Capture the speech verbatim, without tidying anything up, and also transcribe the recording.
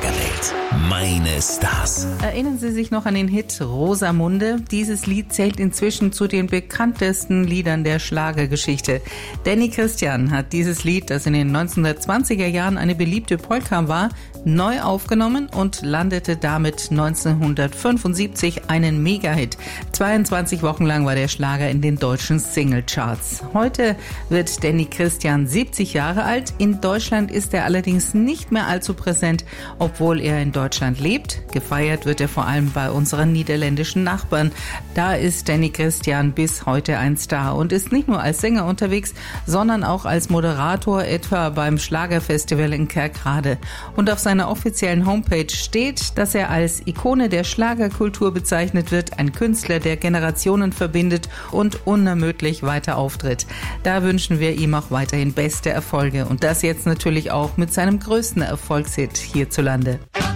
Schlagerwelt. Meine Stars. Erinnern Sie sich noch an den Hit Rosamunde? Dieses Lied zählt inzwischen zu den bekanntesten Liedern der Schlagergeschichte. Danny Christian hat dieses Lied, das in den neunzehnhundertzwanziger Jahren eine beliebte Polka war, neu aufgenommen und landete damit neunzehnhundertfünfundsiebzig einen Mega-Hit. zweiundzwanzig Wochen lang war der Schlager in den deutschen Singlecharts. Heute wird Danny Christian siebzig Jahre alt. In Deutschland ist er allerdings nicht mehr allzu präsent, obwohl er in Deutschland lebt. Gefeiert wird er vor allem bei unseren niederländischen Nachbarn. Da ist Danny Christian bis heute ein Star und ist nicht nur als Sänger unterwegs, sondern auch als Moderator, etwa beim Schlagerfestival in Kerkrade. Und auf seiner offiziellen Homepage steht, dass er als Ikone der Schlagerkultur bezeichnet wird, ein Künstler, der Generationen verbindet und unermüdlich weiter auftritt. Da wünschen wir ihm auch weiterhin beste Erfolge und das jetzt natürlich auch mit seinem größten Erfolgshit hierzulande.